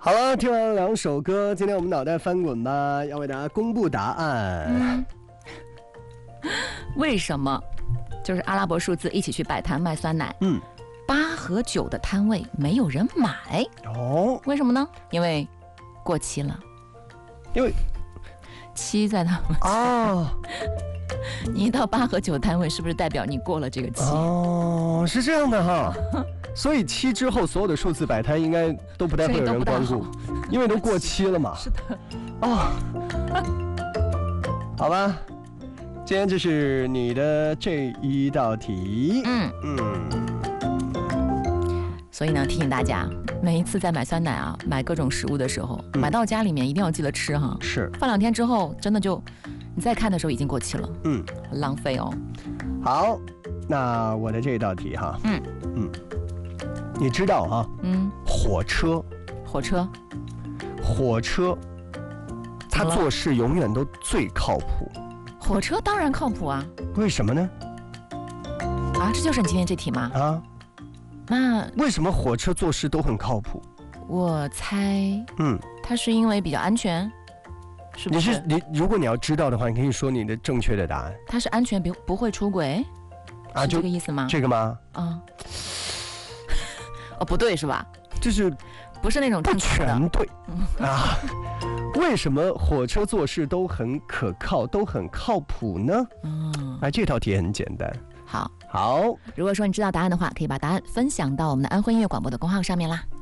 好了，听完了2首歌，今天我们脑袋翻滚吧，要为大家公布答案。 为什么就是阿拉伯数字一起去摆摊卖酸奶？8和9的摊位没有人买哦， 为什么呢？因为过期了。 因为 7在他们哦， 你一到8和9摊位，是不是代表你过了这个期？ 哦，是这样的哈。所以7之后所有的数字摆摊应该都不太会有人光顾，因为都过期了嘛。 是的。 哦，好吧，今天就是你的这一道题。 所以呢，提醒大家，每一次在买酸奶啊、买各种食物的时候，买到家里面一定要记得吃哈。 是。 放2天之后，真的就你再看的时候已经过期了。很浪费哦。好， 那我的这一道题哈。你知道啊？火车，它做事永远都最靠谱。 火车当然靠谱啊。 为什么呢？ 啊，这就是你今天这题吗？ 啊。 那为什么火车做事都很靠谱？ 我猜，它是因为比较安全，是不是？ 如果你要知道的话，你可以说你的正确的答案。 它是安全不会出轨，是这个意思吗？ 这个吗？ 哦，不对是吧？ 就是不是那种不全对啊。为什么火车做事都很可靠，都很靠谱呢？这道题很简单。 好， 如果说你知道答案的话，可以把答案分享到我们的安徽音乐广播的公号上面啦。